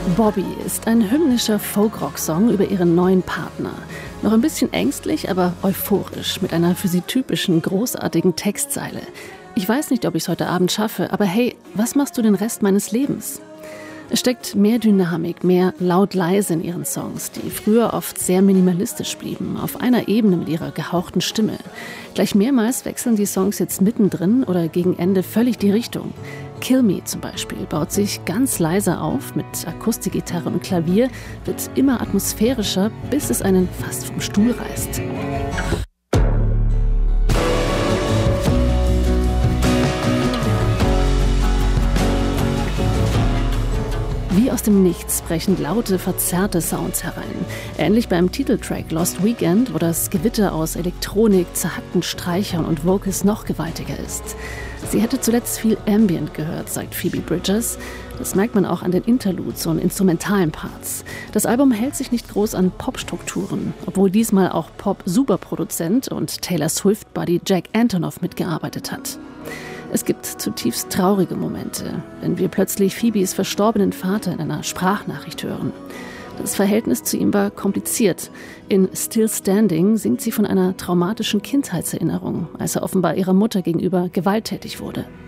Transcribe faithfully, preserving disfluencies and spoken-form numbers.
Bobby ist ein hymnischer Folk-Rock-Song über ihren neuen Partner. Noch ein bisschen ängstlich, aber euphorisch, mit einer für sie typischen, großartigen Textzeile. Ich weiß nicht, ob ich es heute Abend schaffe, aber hey, was machst du den Rest meines Lebens? Es steckt mehr Dynamik, mehr laut-leise in ihren Songs, die früher oft sehr minimalistisch blieben, auf einer Ebene mit ihrer gehauchten Stimme. Gleich mehrmals wechseln die Songs jetzt mittendrin oder gegen Ende völlig die Richtung. Kill Me zum Beispiel baut sich ganz leise auf, mit Akustikgitarre und Klavier, wird immer atmosphärischer, bis es einen fast vom Stuhl reißt. Wie aus dem Nichts brechen laute, verzerrte Sounds herein. Ähnlich beim Titeltrack Lost Weekend, wo das Gewitter aus Elektronik, zerhackten Streichern und Vocals noch gewaltiger ist. Sie hätte zuletzt viel Ambient gehört, sagt Phoebe Bridgers. Das merkt man auch an den Interludes und instrumentalen Parts. Das Album hält sich nicht groß an Popstrukturen, obwohl diesmal auch Pop-Superproduzent und Taylor Swift-Buddy Jack Antonoff mitgearbeitet hat. Es gibt zutiefst traurige Momente, wenn wir plötzlich Phoebes verstorbenen Vater in einer Sprachnachricht hören. Das Verhältnis zu ihm war kompliziert. In Still Standing singt sie von einer traumatischen Kindheitserinnerung, als er offenbar ihrer Mutter gegenüber gewalttätig wurde.